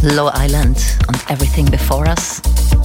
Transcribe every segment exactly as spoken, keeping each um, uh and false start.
Low Island und Everything Before Us.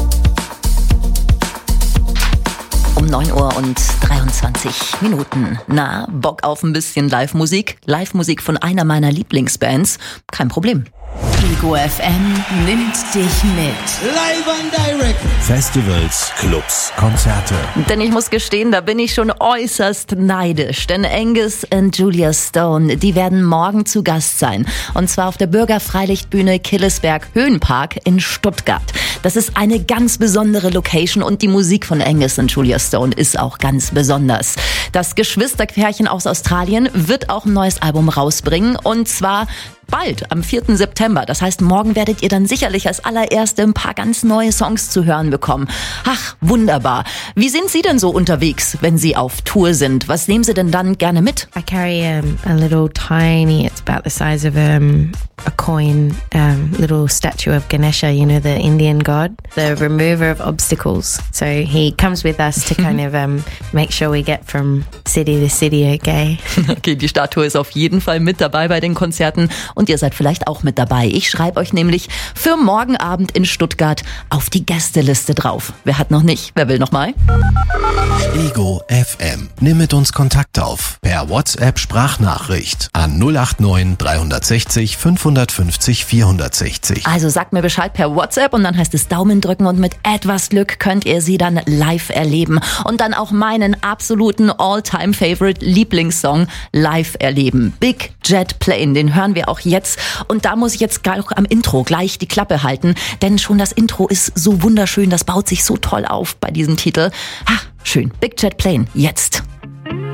Um neun Uhr und dreiundzwanzig Minuten. Na, Bock auf ein bisschen Live-Musik? Live-Musik von einer meiner Lieblingsbands? Kein Problem. Ego F M nimmt dich mit. Live and direct. Festivals, Clubs, Konzerte. Denn ich muss gestehen, da bin ich schon äußerst neidisch. Denn Angus und Julia Stone, die werden morgen zu Gast sein. Und zwar auf der Bürgerfreilichtbühne Killesberg Höhenpark in Stuttgart. Das ist eine ganz besondere Location und die Musik von Angus und Julia Stone ist auch ganz besonders. Das Geschwisterpärchen aus Australien wird auch ein neues Album rausbringen und zwar bald, am vierten September. Das heißt, morgen werdet ihr dann sicherlich als allererste ein paar ganz neue Songs zu hören bekommen. Ach, wunderbar. Wie sind Sie denn so unterwegs, wenn Sie auf Tour sind? Was nehmen Sie denn dann gerne mit? I carry um, a little tiny, it's about the size of um, a coin, um, little statue of Ganesha, you know, the Indian god, the remover of obstacles. So he comes with us to kind of um, make sure we get from city to city, okay? Okay, die Statue ist auf jeden Fall mit dabei bei den Konzerten. Und ihr seid vielleicht auch mit dabei. Ich schreibe euch nämlich für morgen Abend in Stuttgart auf die Gästeliste drauf. Wer hat noch nicht? Wer will noch mal? Ego F M. Nimm mit uns Kontakt auf per WhatsApp-Sprachnachricht an null acht neun drei sechs null fünf fünf null vier sechs null. Also sagt mir Bescheid per WhatsApp und dann heißt es Daumen drücken und mit etwas Glück könnt ihr sie dann live erleben und dann auch meinen absoluten All-Time-Favorite Lieblingssong live erleben. Big Jet Plane, den hören wir auch jetzt und da muss ich jetzt gleich am Intro gleich die Klappe halten, denn schon das Intro ist so wunderschön, das baut sich so toll auf bei diesem Titel. Ha, schön. Big Jet Plane, jetzt.